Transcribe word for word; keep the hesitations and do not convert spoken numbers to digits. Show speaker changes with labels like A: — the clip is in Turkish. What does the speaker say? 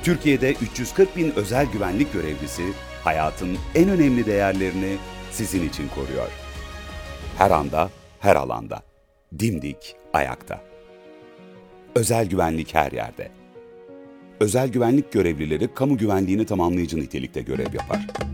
A: Türkiye'de üç yüz kırk bin özel güvenlik görevlisi hayatın en önemli değerlerini sizin için koruyor. Her anda, her alanda. Dimdik ayakta. Özel güvenlik her yerde. Özel güvenlik görevlileri kamu güvenliğini tamamlayıcı nitelikte görev yapar.